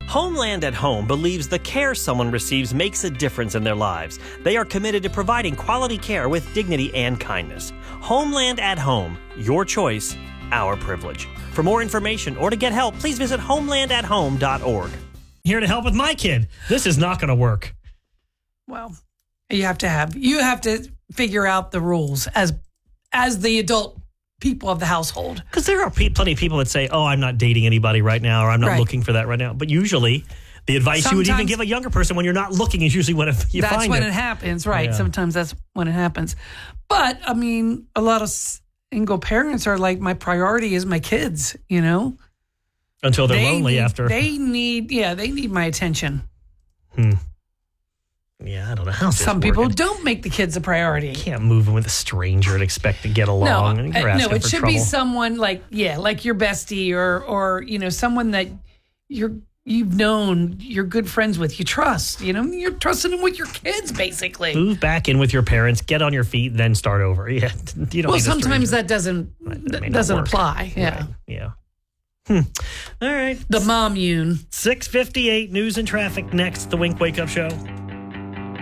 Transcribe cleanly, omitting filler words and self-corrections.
Homeland at Home believes the care someone receives makes a difference in their lives. They are committed to providing quality care with dignity and kindness. Homeland at Home, your choice, our privilege. For more information or to get help, please visit homelandathome.org. Here to help with my kid. This is not going to work. Well, you have to figure out the rules as the adult people of the household. Because there are plenty of people that say, oh, I'm not dating anybody right now, or I'm not looking for that right now. But usually the advice you would even give a younger person when you're not looking is usually when you find it. That's when it happens, right? Yeah. Sometimes that's when it happens. But, I mean, a lot of single parents are like, my priority is my kids, you know? Until they're lonely after. They need my attention. Yeah, I don't know how some people don't make the kids a priority. You can't move them with a stranger and expect to get along. No, it should be someone like your bestie or you know, someone that you've known, you're good friends with, you trust. You know, you're trusting them with your kids, basically. Move back in with your parents, get on your feet, then start over. Yeah, you don't. Well, sometimes that doesn't apply. Yeah, right. Yeah. All right. The Mommune. 6:58 news and traffic next. The Wink Wake Up Show.